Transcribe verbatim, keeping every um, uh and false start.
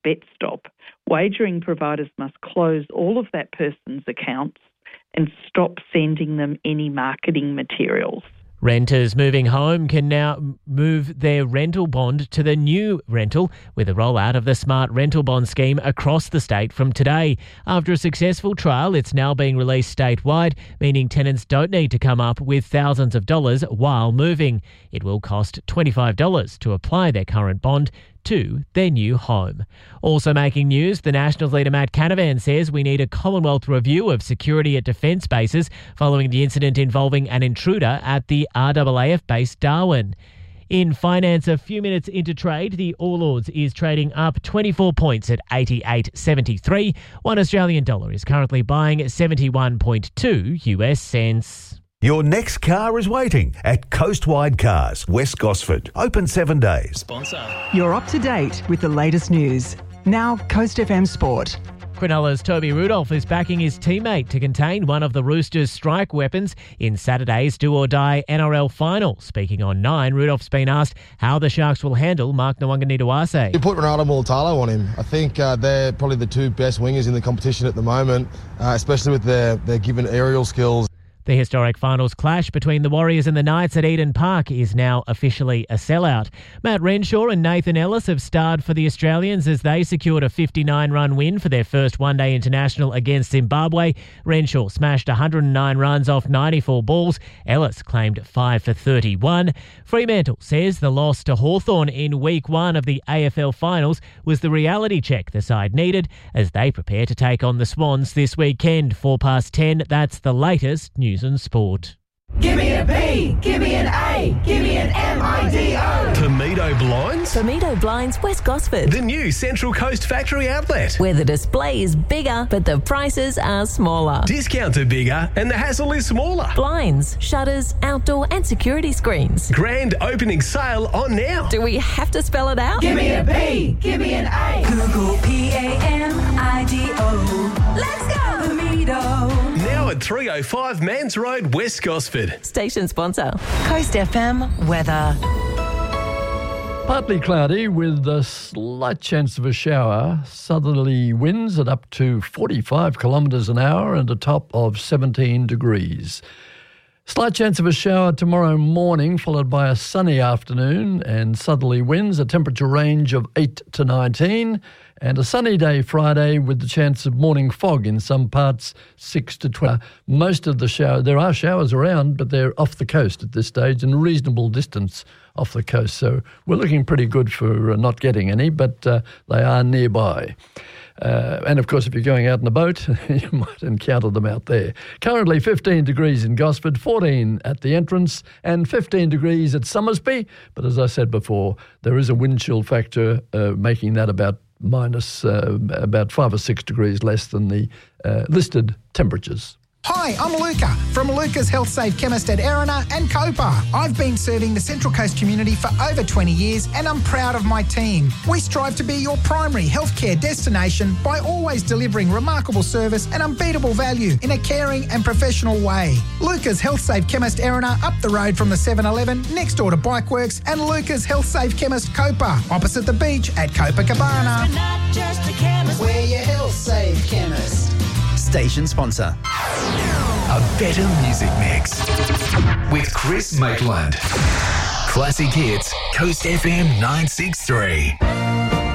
BetStop, wagering providers must close all of that person's accounts and stop sending them any marketing materials. Renters moving home can now move their rental bond to the new rental with a rollout of the Smart Rental Bond scheme across the state from today. After a successful trial, it's now being released statewide, meaning tenants don't need to come up with thousands of dollars while moving. It will cost twenty-five dollars to apply their current bond to their new home. Also making news, the Nationals leader Matt Canavan says we need a Commonwealth review of security at defence bases following the incident involving an intruder at the R A A F base Darwin. In finance, a few minutes into trade, the All Ords is trading up twenty-four points at eighty-eight seventy-three. One Australian dollar is currently buying seventy-one point two U S cents. Your next car is waiting at Coastwide Cars, West Gosford. Open seven days. Sponsor. You're up to date with the latest news. Now, Coast F M Sport. Cronulla's Toby Rudolph is backing his teammate to contain one of the Roosters' strike weapons in Saturday's do-or-die N R L final. Speaking on Nine, Rudolph's been asked how the Sharks will handle Mark Nawaqanitawase. You put Ronaldo Mulatalo on him. I think uh, they're probably the two best wingers in the competition at the moment, uh, especially with their, their given aerial skills. The historic finals clash between the Warriors and the Knights at Eden Park is now officially a sellout. Matt Renshaw and Nathan Ellis have starred for the Australians as they secured a fifty-nine run win for their first one-day international against Zimbabwe. Renshaw smashed one hundred nine runs off ninety-four balls. Ellis claimed five for thirty-one. Fremantle says the loss to Hawthorn in week one of the A F L finals was the reality check the side needed as they prepare to take on the Swans this weekend. Four past ten, that's the latest news and sport. Give me a B, give me an A, give me an M I D O. Tomedo Blinds? Tomedo Blinds, West Gosford. The new Central Coast factory outlet. Where the display is bigger, but the prices are smaller. Discounts are bigger and the hassle is smaller. Blinds, shutters, outdoor and security screens. Grand opening sale on now. Do we have to spell it out? Give me a B, give me an A. Google P A M I D O. Let's go, Tomedo. Now at three oh five Mans Road, West Gosford. Station sponsor. Coast F M weather. Partly cloudy with a slight chance of a shower. Southerly winds at up to forty-five kilometres an hour and a top of seventeen degrees. Slight chance of a shower tomorrow morning, followed by a sunny afternoon and southerly winds, a temperature range of eight to nineteen, and a sunny day Friday with the chance of morning fog in some parts, six to twelve. Most of the shower, there are showers around, but they're off the coast at this stage and reasonable distance off the coast. So we're looking pretty good for uh, not getting any, but uh, they are nearby. Uh, and, of course, if you're going out in a boat, you might encounter them out there. Currently fifteen degrees in Gosford, fourteen at the entrance, and fifteen degrees at Summersby. But as I said before, there is a wind chill factor, uh, making that about minus uh, about five or six degrees less than the uh, listed temperatures. Hi, I'm Luca from Luca's Health Safe Chemist at Erina and Copa. I've been serving the Central Coast community for over twenty years and I'm proud of my team. We strive to be your primary healthcare destination by always delivering remarkable service and unbeatable value in a caring and professional way. Luca's Health Safe Chemist Erina up the road from the seven eleven next door to Bikeworks, and Luca's Health Safe Chemist Copa opposite the beach at Copacabana. We're not just a chemist, we're your health safe chemist. Station sponsor. A better music mix with Chris Maitland. Classic hits, Coast F M nine six three.